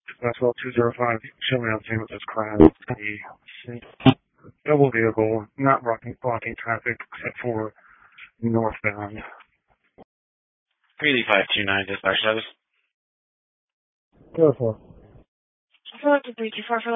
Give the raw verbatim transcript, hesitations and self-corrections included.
Maxwell two zero five, show me on scene with this crash. The double vehicle, not blocking, blocking traffic except for northbound. Greeley five two nine, dispatch service. Go for it. Selected three two four for